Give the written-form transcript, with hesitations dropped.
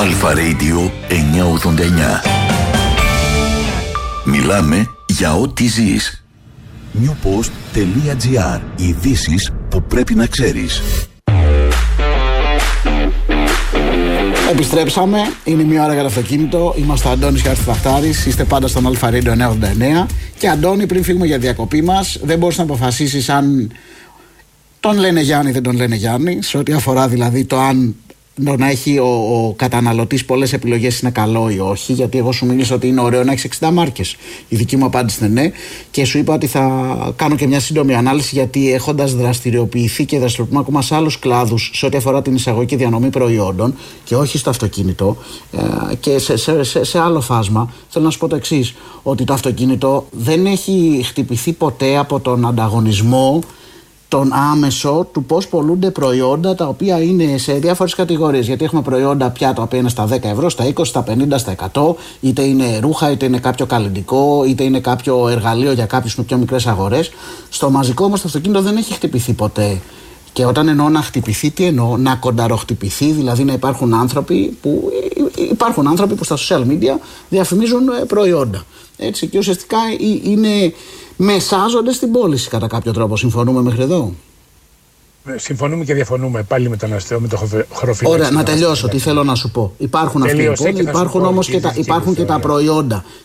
Αλφα Radio 989. Μιλάμε για ό,τι ζεις. newpost.gr. Ειδήσεις που πρέπει να ξέρεις. Επιστρέψαμε, είναι μια ώρα για το αυτοκίνητο. Είμαστε ο Αντώνης και ο Αρχιπαχτάρης. Είστε πάντα στον Αλφα Radio 989. Και Αντώνη, πριν φύγουμε για διακοπή μας, δεν μπορείς να αποφασίσεις αν τον λένε Γιάννη ή δεν τον λένε Γιάννη. Σε ό,τι αφορά δηλαδή το αν να έχει ο καταναλωτής πολλές επιλογές είναι καλό ή όχι. Γιατί εγώ σου μίλησα ότι είναι ωραίο να έχεις 60 μάρκες. Η δική μου απάντηση είναι ναι. Και σου είπα ότι θα κάνω και μια σύντομη ανάλυση, γιατί έχοντας δραστηριοποιηθεί και δραστηριοποιούμε ακόμα σε άλλους κλάδους σε ό,τι αφορά την εισαγωγή και διανομή προϊόντων και όχι στο αυτοκίνητο και σε άλλο φάσμα, θέλω να σου πω το εξής: ότι το αυτοκίνητο δεν έχει χτυπηθεί ποτέ από τον ανταγωνισμό τον άμεσο του πώς πωλούνται προϊόντα τα οποία είναι σε διάφορες κατηγορίες. Γιατί έχουμε προϊόντα πια τα οποία είναι στα 10 ευρώ, στα 20, στα 50, στα 100, είτε είναι ρούχα, είτε είναι κάποιο καλλιτικό, είτε είναι κάποιο εργαλείο για κάποιους με πιο μικρές αγορές. Στο μαζικό όμως το αυτοκίνητο δεν έχει χτυπηθεί ποτέ. Και όταν εννοώ να χτυπηθεί, τι εννοώ? Να κονταροχτυπηθεί, δηλαδή να υπάρχουν άνθρωποι που στα social media διαφημίζουν προϊόντα. Έτσι, και ουσιαστικά είναι μεσάζοντες στην πώληση κατά κάποιο τρόπο. Συμφωνούμε μέχρι εδώ? Συμφωνούμε και διαφωνούμε πάλι με το χωροφύλαξη. Ωραία, να τελειώσω τι θέλω να σου πω. Υπάρχουν αυτοί οι πόνοι, υπάρχουν όμως και τα προϊόντα.